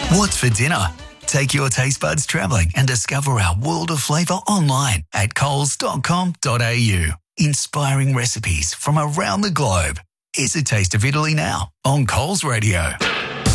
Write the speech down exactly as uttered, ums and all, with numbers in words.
What's for dinner? Take your taste buds travelling and discover our world of flavour online at coles dot com dot a u. Inspiring recipes from around the globe. Here's a taste of Italy now on Coles Radio.